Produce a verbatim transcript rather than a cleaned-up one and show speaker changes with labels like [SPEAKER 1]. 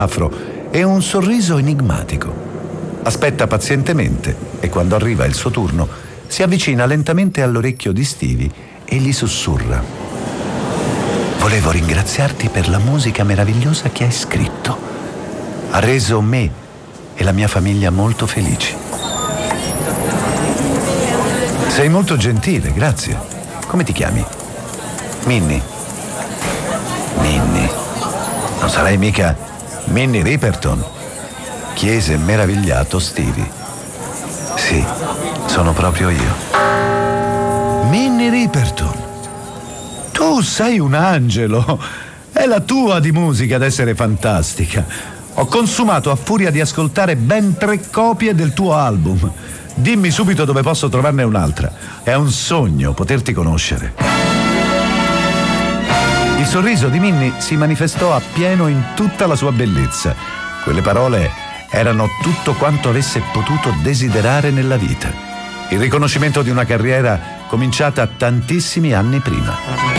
[SPEAKER 1] afro e un sorriso enigmatico. Aspetta pazientemente e quando arriva il suo turno si avvicina lentamente all'orecchio di Stevie e gli sussurra: volevo ringraziarti per la musica meravigliosa che hai scritto. Ha reso me e la mia famiglia molto felici. Sei molto gentile, grazie. Come ti chiami? Minnie. Minnie. Non sarai mica Minnie Riperton? Chiese meravigliato Stevie. Sì, sono proprio io. Minnie Riperton. Tu sei un angelo. È la tua di musica ad essere fantastica. Ho consumato a furia di ascoltare ben tre copie del tuo album. Dimmi subito dove posso trovarne un'altra. È un sogno poterti conoscere. Il sorriso di Minnie si manifestò appieno in tutta la sua bellezza. Quelle parole erano tutto quanto avesse potuto desiderare nella vita. Il riconoscimento di una carriera cominciata tantissimi anni prima.